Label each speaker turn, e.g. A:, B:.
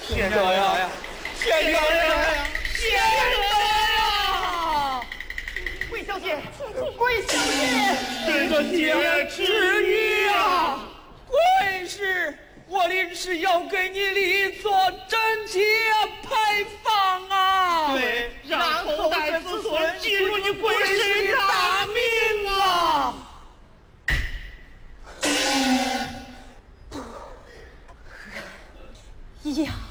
A: 县官呀，县官呀，县官呀！
B: 桂小姐，桂小姐，
A: 这个姐之女呀，贵是我临时要给你立做贞节牌坊啊！
B: 对，让后代子孙记住你贵氏大名啊！
C: 呀。